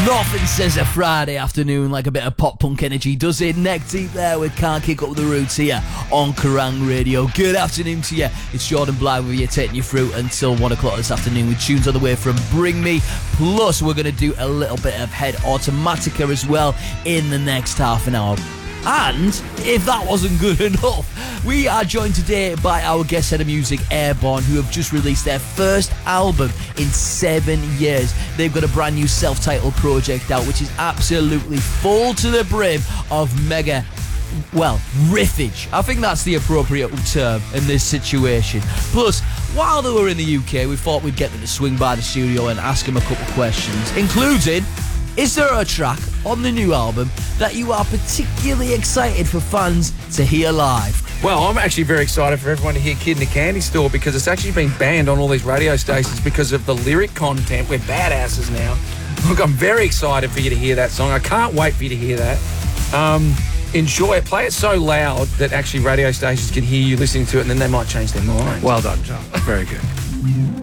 Nothing says a Friday afternoon like a bit of pop punk energy, does it? Neck deep there with Can't Kick Up the Roots here on Kerrang Radio. Good afternoon to you. It's Jordan Blythe with you, taking you through until 1 o'clock this afternoon with tunes on the way from Bring Me. Plus, we're going to do a little bit of Head Automatica as well in the next half an hour. And if that wasn't good enough, we are joined today by our guest head of music, Airborne, who have just released their first album in 7 years. They've got a brand new self-titled project out, which is absolutely full to the brim of mega, well, riffage. I think that's the appropriate term in this situation. Plus, while they were in the UK, we thought we'd get them to swing by the studio and ask them a couple questions, including, is there a track on the new album that you are particularly excited for fans to hear live? Well, I'm actually very excited for everyone to hear Kid in a Candy Store because it's actually been banned on all these radio stations because of the lyric content. We're badasses now. Look, I'm very excited for you to hear that song. I can't wait for you to hear that. Enjoy it. Play it so loud that actually radio stations can hear you listening to it and then they might change their mind. Well done, John. Very good.